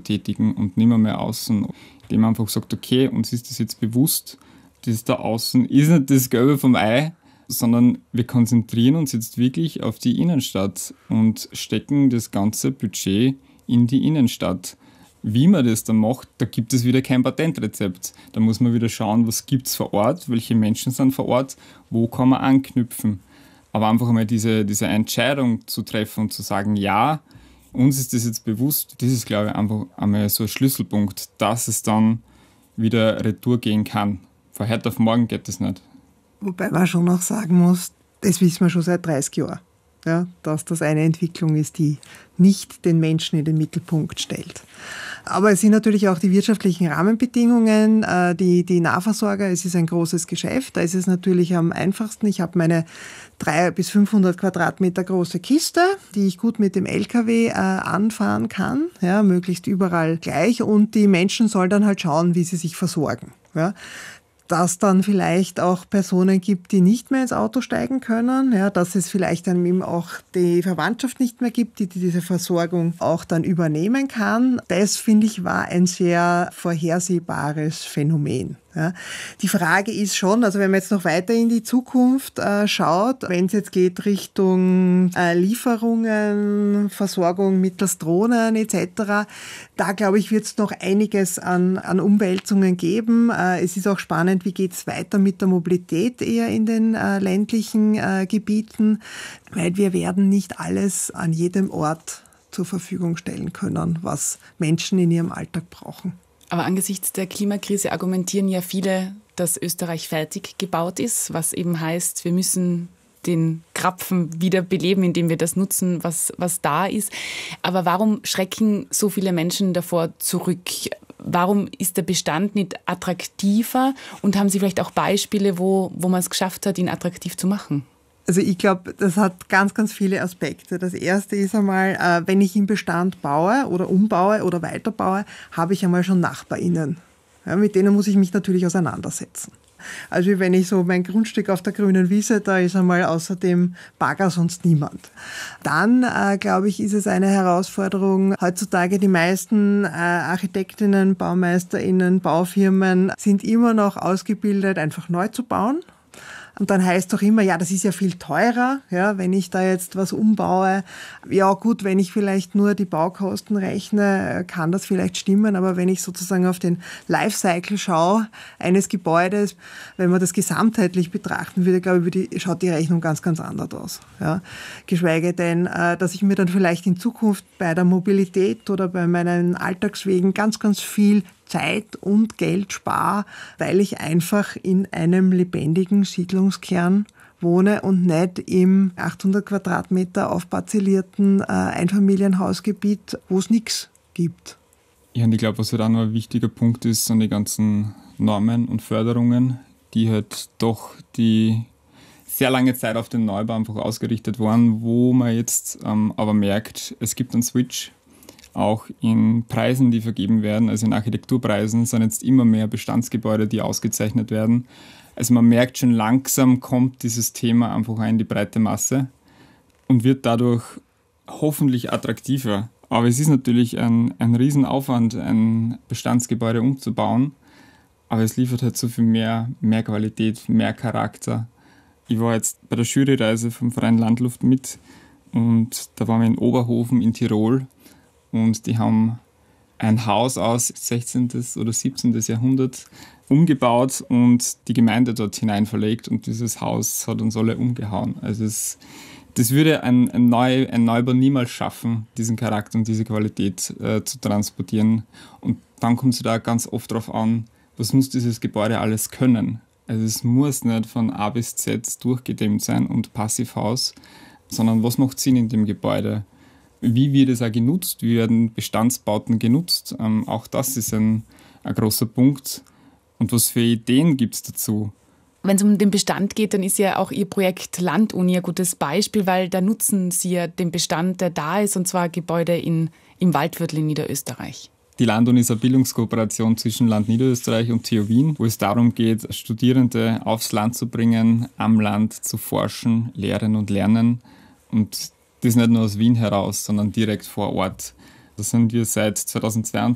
tätigen und nicht mehr außen, indem man einfach sagt, okay, uns ist das jetzt bewusst, das da außen ist nicht das Gelbe vom Ei, sondern wir konzentrieren uns jetzt wirklich auf die Innenstadt und stecken das ganze Budget in die Innenstadt. Wie man das dann macht, da gibt es wieder kein Patentrezept. Da muss man wieder schauen, was gibt es vor Ort, welche Menschen sind vor Ort, wo kann man anknüpfen. Aber einfach mal diese Entscheidung zu treffen und zu sagen, ja, uns ist das jetzt bewusst, das ist, glaube ich, einfach einmal so ein Schlüsselpunkt, dass es dann wieder retour gehen kann. Von heute auf morgen geht das nicht. Wobei man schon auch sagen muss, das wissen wir schon seit 30 Jahren, ja, dass das eine Entwicklung ist, die nicht den Menschen in den Mittelpunkt stellt. Aber es sind natürlich auch die wirtschaftlichen Rahmenbedingungen, die Nahversorger, es ist ein großes Geschäft, da ist es natürlich am einfachsten. Ich habe meine 300 bis 500 Quadratmeter große Kiste, die ich gut mit dem LKW anfahren kann, ja, möglichst überall gleich, und die Menschen sollen dann halt schauen, wie sie sich versorgen. Ja. Dass dann vielleicht auch Personen gibt, die nicht mehr ins Auto steigen können, ja, dass es vielleicht dann eben auch die Verwandtschaft nicht mehr gibt, die diese Versorgung auch dann übernehmen kann. Das, finde ich, war ein sehr vorhersehbares Phänomen. Ja. Die Frage ist schon, also wenn man jetzt noch weiter in die Zukunft schaut, wenn es jetzt geht Richtung Lieferungen, Versorgung mittels Drohnen etc., da glaube ich, wird es noch einiges an Umwälzungen geben. Es ist auch spannend, wie geht es weiter mit der Mobilität eher in den ländlichen Gebieten, weil wir werden nicht alles an jedem Ort zur Verfügung stellen können, was Menschen in ihrem Alltag brauchen. Aber angesichts der Klimakrise argumentieren ja viele, dass Österreich fertig gebaut ist, was eben heißt, wir müssen den Krapfen wieder beleben, indem wir das nutzen, was da ist. Aber warum schrecken so viele Menschen davor zurück? Warum ist der Bestand nicht attraktiver? Und haben Sie vielleicht auch Beispiele, wo man es geschafft hat, ihn attraktiv zu machen? Also ich glaube, das hat ganz, ganz viele Aspekte. Das erste ist einmal, wenn ich im Bestand baue oder umbaue oder weiterbaue, habe ich einmal schon NachbarInnen. Ja, mit denen muss ich mich natürlich auseinandersetzen. Also wenn ich so mein Grundstück auf der grünen Wiese, da ist einmal außer dem Bagger sonst niemand. Dann, glaube ich, ist es eine Herausforderung. Heutzutage die meisten Architektinnen, BaumeisterInnen, Baufirmen sind immer noch ausgebildet, einfach neu zu bauen. Und dann heißt doch immer, ja, das ist ja viel teurer, ja, wenn ich da jetzt was umbaue. Ja gut, wenn ich vielleicht nur die Baukosten rechne, kann das vielleicht stimmen, aber wenn ich sozusagen auf den Lifecycle schaue eines Gebäudes, wenn man das gesamtheitlich betrachten würde, glaube ich, schaut die Rechnung ganz, ganz anders aus. Ja. Geschweige denn, dass ich mir dann vielleicht in Zukunft bei der Mobilität oder bei meinen Alltagswegen ganz, ganz viel Zeit und Geld spare, weil ich einfach in einem lebendigen Siedlungskern wohne und nicht im 800 Quadratmeter aufparzellierten Einfamilienhausgebiet, wo es nichts gibt. Ja, und ich glaube, was halt auch noch ein wichtiger Punkt ist, sind die ganzen Normen und Förderungen, die halt doch die sehr lange Zeit auf den Neubau einfach ausgerichtet waren, wo man jetzt aber merkt, es gibt einen Switch. Auch in Preisen, die vergeben werden, also in Architekturpreisen, sind jetzt immer mehr Bestandsgebäude, die ausgezeichnet werden. Also man merkt schon, langsam kommt dieses Thema einfach in die breite Masse und wird dadurch hoffentlich attraktiver. Aber es ist natürlich ein Riesenaufwand, ein Bestandsgebäude umzubauen. Aber es liefert halt so viel mehr Qualität, mehr Charakter. Ich war jetzt bei der Juryreise vom Verein Landluft mit und da waren wir in Oberhofen in Tirol. Und die haben ein Haus aus 16. oder 17. Jahrhundert umgebaut und die Gemeinde dort hinein verlegt. Und dieses Haus hat uns alle umgehauen. Also das würde ein Neubau niemals schaffen, diesen Charakter und diese Qualität zu transportieren. Und dann kommt es da ganz oft darauf an, was muss dieses Gebäude alles können. Also es muss nicht von A bis Z durchgedämmt sein und Passivhaus, sondern was macht Sinn in dem Gebäude? Wie wird es auch genutzt? Wie werden Bestandsbauten genutzt? Auch das ist ein großer Punkt. Und was für Ideen gibt es dazu? Wenn es um den Bestand geht, dann ist ja auch Ihr Projekt Landuni ein gutes Beispiel, weil da nutzen Sie ja den Bestand, der da ist, und zwar Gebäude im Waldviertel in Niederösterreich. Die Landuni ist eine Bildungskooperation zwischen Land Niederösterreich und TU Wien, wo es darum geht, Studierende aufs Land zu bringen, am Land zu forschen, lehren und lernen. Und das nicht nur aus Wien heraus, sondern direkt vor Ort. Da sind wir seit 2022